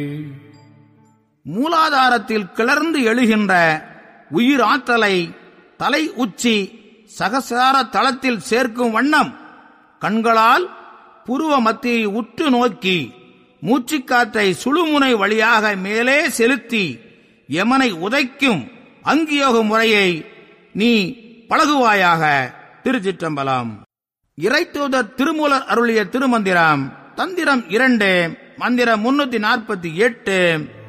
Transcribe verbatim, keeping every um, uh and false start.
மூலாதாரத்தில் கிளர்ந்து எழுகின்ற உயிர் ஆற்றலை தலை உச்சி சகசார தளத்தில் சேர்க்கும் வண்ணம் கண்களால் புருவ மத்தியை உற்று நோக்கி மூச்சுக்காற்றை சுழுமுனை வழியாக மேலே செலுத்தி யமனை உதைக்கும் அங்கியோக முறையை நீ பழகுவாயாக. திருச்சிற்றம்பலம். இறைத்தூதர் திருமூலர் அருளிய திருமந்திரம் தந்திரம் இரண்டு, மந்திரம் முன்னூத்தி நாற்பத்தி எட்டு.